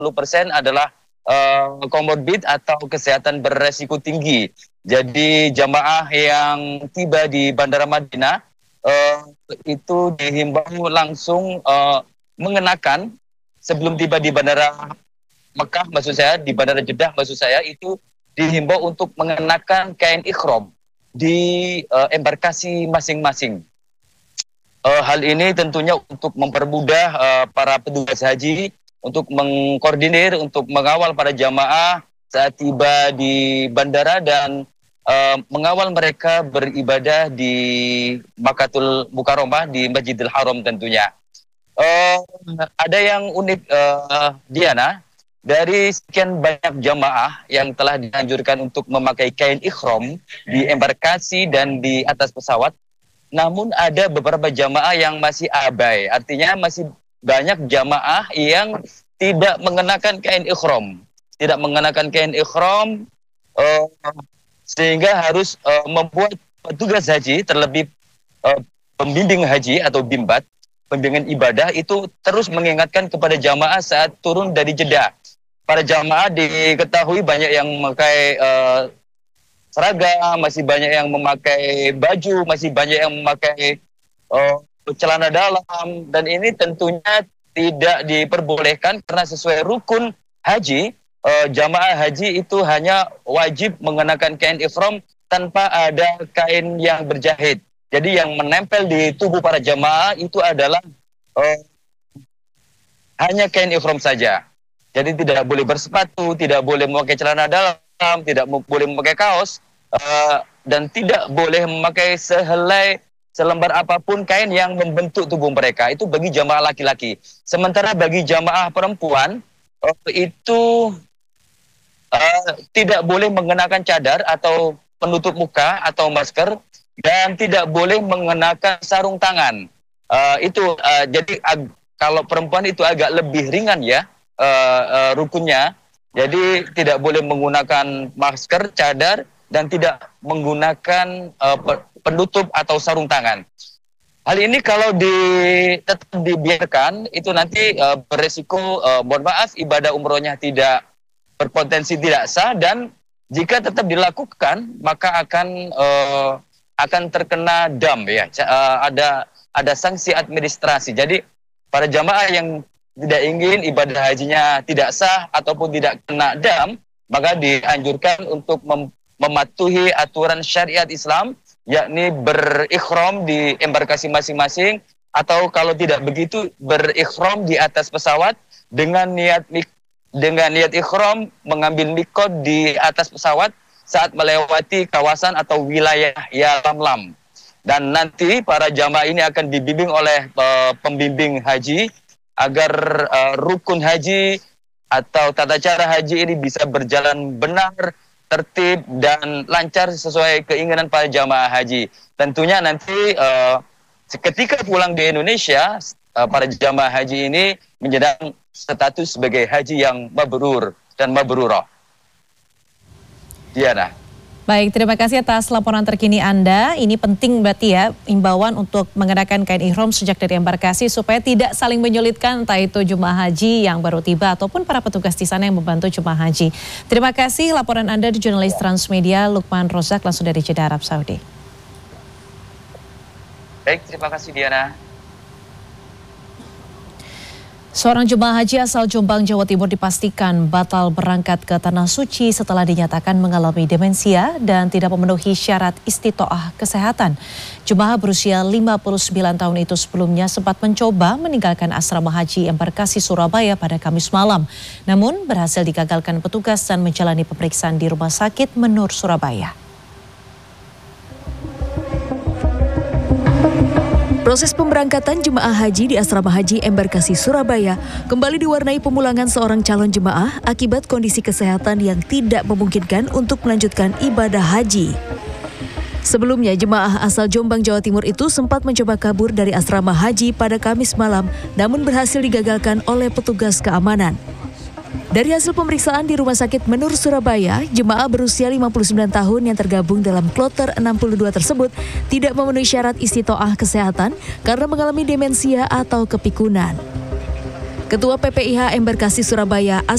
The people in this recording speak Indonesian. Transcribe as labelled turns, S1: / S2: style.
S1: 50% adalah komorbid atau kesehatan beresiko tinggi. Jadi jamaah yang tiba di Bandara Madinah itu dihimbau langsung mengenakan sebelum tiba di Bandara Mekah, maksud saya, di Bandara Jeddah, maksud saya, itu dihimbau untuk mengenakan kain ikhram di embarkasi masing-masing. Hal ini tentunya untuk mempermudah para petugas haji untuk mengkoordinir, untuk mengawal para jamaah saat tiba di bandara dan mengawal mereka beribadah di Makkatul Mukarramah, di Masjidil Haram tentunya. Ada yang unik, Diana, dari sekian banyak jamaah yang telah dianjurkan untuk memakai kain ikhram di embarkasi dan di atas pesawat, namun ada beberapa jamaah yang masih abai. Artinya masih banyak jamaah yang tidak mengenakan kain ikhram. Tidak mengenakan kain ikhram, sehingga harus membuat petugas haji, terlebih pembimbing haji atau bimbat, pembimbingan ibadah, itu terus mengingatkan kepada jamaah saat turun dari Jeddah. Para jamaah diketahui banyak yang memakai seragam, masih banyak yang memakai baju, masih banyak yang memakai celana dalam, dan ini tentunya tidak diperbolehkan karena sesuai rukun haji, jamaah haji itu hanya wajib mengenakan kain ihram tanpa ada kain yang berjahit. Jadi yang menempel di tubuh para jamaah itu adalah hanya kain ihram saja. Jadi tidak boleh bersepatu, tidak boleh memakai celana dalam, tidak boleh memakai kaos, dan tidak boleh memakai selembar apapun kain yang membentuk tubuh mereka. Itu bagi jamaah laki-laki. Sementara bagi jamaah perempuan, itu tidak boleh mengenakan cadar atau penutup muka atau masker, dan tidak boleh mengenakan sarung tangan. Jadi kalau perempuan itu agak lebih ringan ya, rukunnya. Jadi tidak boleh menggunakan masker, cadar, dan tidak menggunakan penutup atau sarung tangan. Hal ini kalau tetap dibiarkan, itu nanti beresiko, mohon maaf, ibadah umrohnya tidak berpotensi tidak sah, dan jika tetap dilakukan maka akan terkena dam ya. Ada sanksi administrasi. Jadi para jamaah yang tidak ingin ibadah hajinya tidak sah ataupun tidak kena dam, maka dianjurkan untuk mematuhi aturan syariat Islam, yakni berikhram di embarkasi masing-masing, atau kalau tidak begitu berikhram di atas pesawat dengan niat ikhram mengambil mikot di atas pesawat saat melewati kawasan atau wilayah Yalamlam. Dan nanti para jamaah ini akan dibimbing oleh pembimbing haji agar rukun haji atau tata cara haji ini bisa berjalan benar, tertib, dan lancar sesuai keinginan para jamaah haji. Tentunya nanti ketika pulang di Indonesia, para jamaah haji ini menyandang status sebagai haji yang mabrur dan mabrurah. Diana.
S2: Baik, terima kasih atas laporan terkini Anda. Ini penting berarti ya, imbauan untuk mengenakan kain ihram sejak dari embarkasi supaya tidak saling menyulitkan entah itu jemaah haji yang baru tiba ataupun para petugas di sana yang membantu jemaah haji. Terima kasih laporan Anda di jurnalis Transmedia Lukman Rozak langsung dari Jeddah, Arab Saudi.
S1: Baik, terima kasih Diana.
S2: Seorang jemaah haji asal Jombang, Jawa Timur dipastikan batal berangkat ke Tanah Suci setelah dinyatakan mengalami demensia dan tidak memenuhi syarat istitoah kesehatan. Jemaah berusia 59 tahun itu sebelumnya sempat mencoba meninggalkan asrama haji embarkasi Surabaya pada Kamis malam. Namun berhasil digagalkan petugas dan menjalani pemeriksaan di Rumah Sakit Menur, Surabaya.
S3: Proses pemberangkatan jemaah haji di Asrama Haji Embarkasi Surabaya kembali diwarnai pemulangan seorang calon jemaah akibat kondisi kesehatan yang tidak memungkinkan untuk melanjutkan ibadah haji. Sebelumnya, jemaah asal Jombang, Jawa Timur itu sempat mencoba kabur dari asrama haji pada Kamis malam, namun berhasil digagalkan oleh petugas keamanan. Dari hasil pemeriksaan di Rumah Sakit Menur, Surabaya, jemaah berusia 59 tahun yang tergabung dalam kloter 62 tersebut tidak memenuhi syarat istitoah kesehatan karena mengalami demensia atau kepikunan. Ketua PPIH Embarkasi Surabaya